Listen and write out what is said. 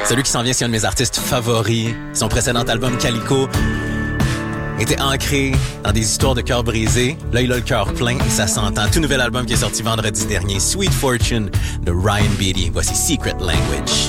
Celui qui s'en vient, c'est un de mes artistes favoris. Son précédent album, Calico, était ancré dans des histoires de cœur brisé. Là, il a le cœur plein et ça s'entend. Tout nouvel album qui est sorti vendredi dernier, Sweet Fortune, de Ryan Beatty. Voici Secret Language.